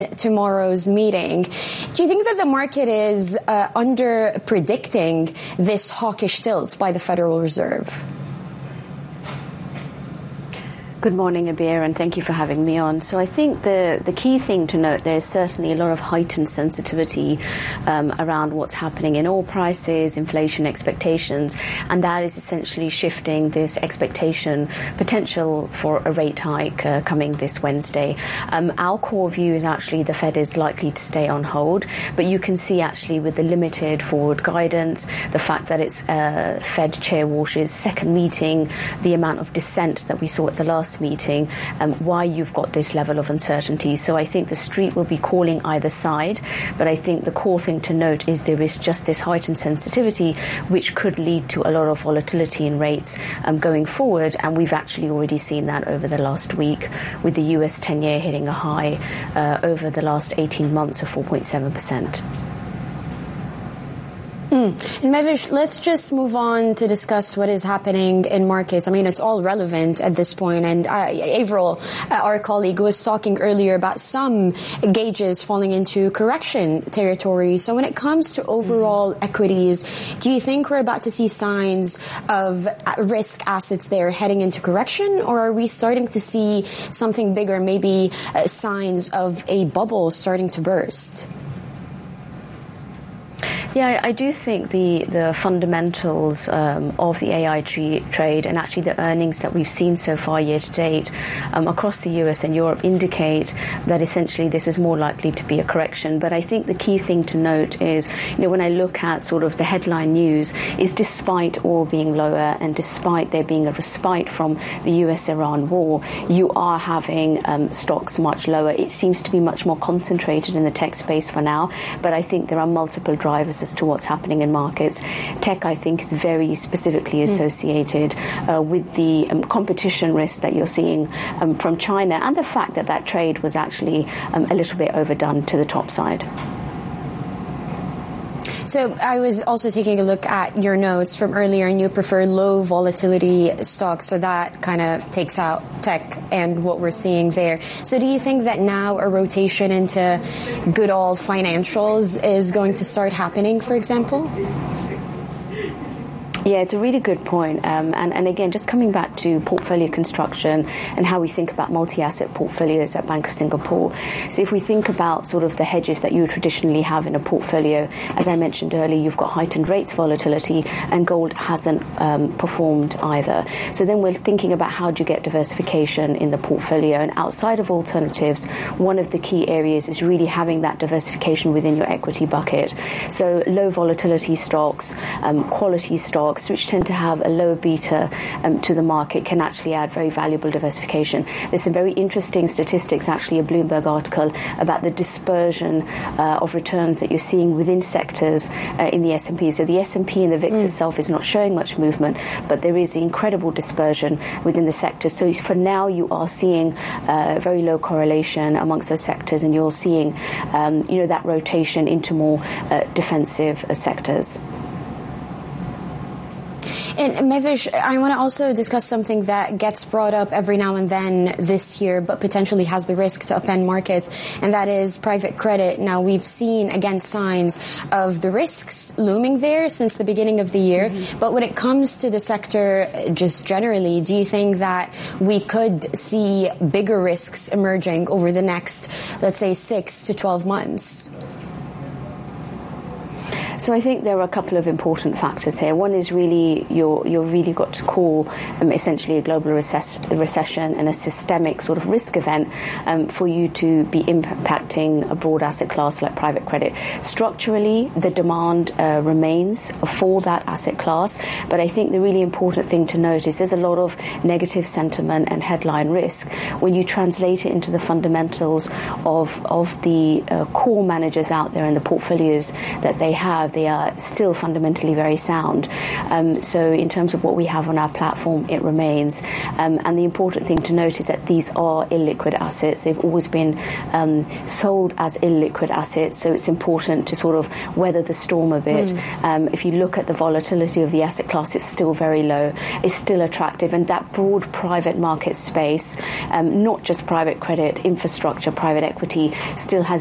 tomorrow's meeting. Do you think that the market is under predicting this hawkish tilt by the Federal Reserve? Good morning, Abir, and thank you for having me on. So I think the key thing to note, there is certainly a lot of heightened sensitivity around what's happening in oil prices, inflation expectations, and that is essentially shifting this expectation potential for a rate hike coming this Wednesday. Our core view is actually the Fed is likely to stay on hold, but you can see actually with the limited forward guidance, the fact that it's Fed Chair Walsh's second meeting, the amount of dissent that we saw at the last meeting, why you've got this level of uncertainty. So I think the street will be calling either side, but I think the core thing to note is there is just this heightened sensitivity which could lead to a lot of volatility in rates going forward, and we've actually already seen that over the last week with the US 10-year hitting a high over the last 18 months of 4.7%. And Mehvesh, let's just move on to discuss what is happening in markets. I mean, it's all relevant at this point. And Avril, our colleague, was talking earlier about some gauges falling into correction territory. So when it comes to overall equities, do you think we're about to see signs of risk assets there heading into correction? Or are we starting to see something bigger, maybe signs of a bubble starting to burst? Yeah, I do think the fundamentals of the AI trade and actually the earnings that we've seen so far year to date across the US and Europe indicate that essentially this is more likely to be a correction. But I think the key thing to note is, when I look at sort of the headline news, is despite oil being lower and despite there being a respite from the US-Iran war, you are having stocks much lower. It seems to be much more concentrated in the tech space for now, but I think there are multiple drivers as to what's happening in markets. Tech, I think, is very specifically associated with the competition risk that you're seeing from China, and the fact that that trade was actually a little bit overdone to the top side. So I was also taking a look at your notes from earlier, and you prefer low volatility stocks, so that kind of takes out tech and what we're seeing there. So do you think that now a rotation into good old financials is going to start happening, for example? Yeah, it's a really good point. And again, just coming back to portfolio construction and how we think about multi-asset portfolios at Bank of Singapore. So if we think about sort of the hedges that you would traditionally have in a portfolio, as I mentioned earlier, you've got heightened rates volatility, and gold hasn't performed either. So then we're thinking about how do you get diversification in the portfolio. And outside of alternatives, one of the key areas is really having that diversification within your equity bucket. So low volatility stocks, quality stocks, which tend to have a lower beta to the market, can actually add very valuable diversification. There's some very interesting statistics, actually a Bloomberg article about the dispersion of returns that you're seeing within sectors in the S&P. So the S&P and the VIX itself is not showing much movement, but there is incredible dispersion within the sectors. So for now, you are seeing very low correlation amongst those sectors, and you're seeing that rotation into more defensive sectors. And Mehvesh, I want to also discuss something that gets brought up every now and then this year, but potentially has the risk to upend markets, and that is private credit. Now, we've seen, again, signs of the risks looming there since the beginning of the year. But when it comes to the sector just generally, do you think that we could see bigger risks emerging over the next, let's say, 6 to 12 months? So I think there are a couple of important factors here. One is really you're really got to call essentially a global recession and a systemic sort of risk event for you to be impacting a broad asset class like private credit. Structurally, the demand remains for that asset class, but I think the really important thing to note is there's a lot of negative sentiment and headline risk. When you translate it into the fundamentals of the core managers out there and the portfolios that they have, they are still fundamentally very sound. So in terms of what we have on our platform, it remains. And the important thing to note is that these are illiquid assets. They've always been sold as illiquid assets, so it's important to sort of weather the storm a bit. If you look at the volatility of the asset class, it's still very low. It's still attractive, and that broad private market space, not just private credit, infrastructure, private equity, still has